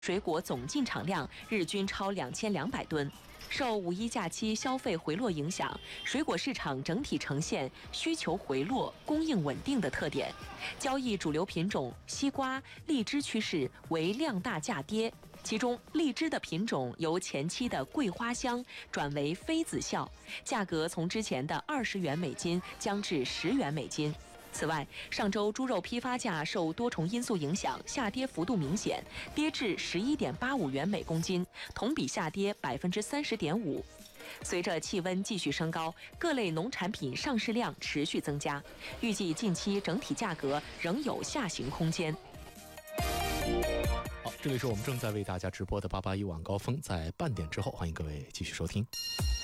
水果总进场量日均超2200吨。受五一假期消费回落影响，水果市场整体呈现需求回落、供应稳定的特点。交易主流品种西瓜、荔枝趋势为量大价跌，其中荔枝的品种由前期的桂花香转为妃子笑，价格从之前的20元每斤降至10元每斤。此外，上周猪肉批发价受多重因素影响，下跌幅度明显，跌至11.85元每公斤，同比下跌30.5%。随着气温继续升高，各类农产品上市量持续增加，预计近期整体价格仍有下行空间。 好，这里是我们正在为大家直播的881晚高峰，在半点之后，欢迎各位继续收听。